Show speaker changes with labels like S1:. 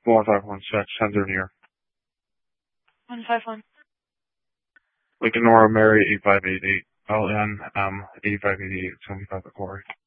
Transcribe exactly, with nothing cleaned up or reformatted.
S1: one five one six, hands are near.
S2: one five one.
S1: Lincoln Nora Mary eight five eight eight, L N M eight five eight eight, seventy-five at Quarry.